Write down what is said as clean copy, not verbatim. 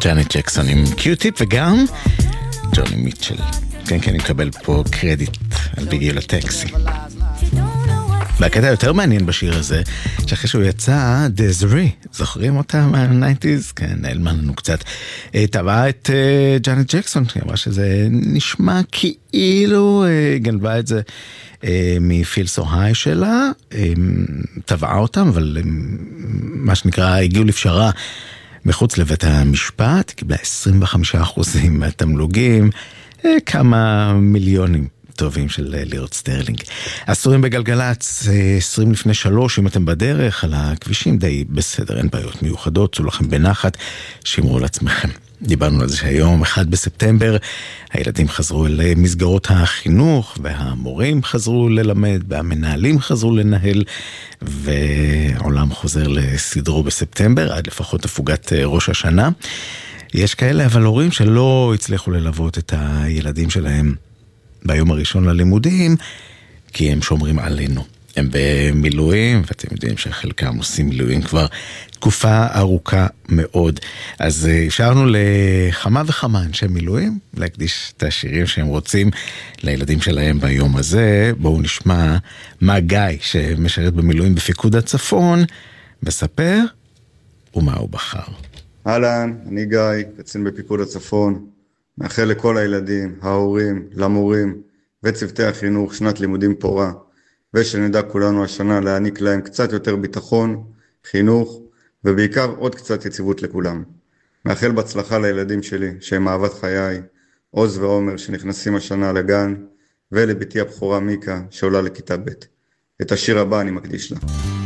ג'אנט ג'קסון עם קיוטיפ וגם ג'וני מיטשל. כן, אני מקבל פה קרדיט על בגיל הטקסי. והקטע יותר מעניין בשיר הזה, שאחרי שהוא יצא, דזרי, זוכרים אותה מה-90s? כן, נעלמה לנו קצת. טבעה את ג'אנט ג'קסון, היא אמרה שזה נשמע כאילו גנבה את זה מפיל סו היי שלה, טבעה אותם, אבל מה שנקרא, הגיעו לפשרה מחוץ לבית המשפט, קיבלה 25% מהתמלוגים, כמה מיליונים טובים של לירות סטרלינג. אסורים בגלגלץ, 20 לפני 3, אם אתם בדרך, על הכבישים די בסדר, אין בעיות מיוחדות, צאו לכם בנחת, שמרו על עצמכם. דיברנו על זה שהיום, 1 בספטמבר, הילדים חזרו למסגרות החינוך, והמורים חזרו ללמד, והמנהלים חזרו לנהל, ועולם חוזר לסדרו בספטמבר, עד לפחות הפוגת ראש השנה. יש כאלה, אבל הורים שלא הצליחו ללוות את הילדים שלהם ביום הראשון ללימודים, כי הם שומרים עלינו. הם במילואים, ואתם יודעים שחלקם עושים מילואים כבר תקופה ארוכה מאוד. אז אפשרנו לכמה וכמה אנשי מילואים להקדיש את השירים שהם רוצים לילדים שלהם ביום הזה. בואו נשמע מה גיא, שמשרת במילואים בפיקוד הצפון, מספר ומה הוא בחר. אהלן, אני גיא, קצין בפיקוד הצפון. מאחל לכל הילדים, ההורים, למורים וצוותי החינוך שנת לימודים פורה, ושנדע כולנו השנה להעניק להם קצת יותר ביטחון, חינוך, ובעיקר עוד קצת יציבות לכולם. מאחל בהצלחה לילדים שלי, שהם אהבת חיי, עוז ועומר שנכנסים השנה לגן, ולביתי הבכורה מיקה שעולה לכיתה ב'. את השיר הבא אני מקדיש לה.